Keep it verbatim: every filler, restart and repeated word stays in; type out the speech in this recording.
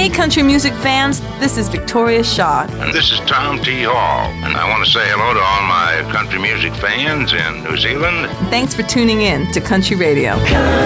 Hey, country music fans, this is Victoria Shaw. And this is Tom T. Hall. And I want to say hello to all my country music fans in New Zealand. Thanks for tuning in to Country Radio.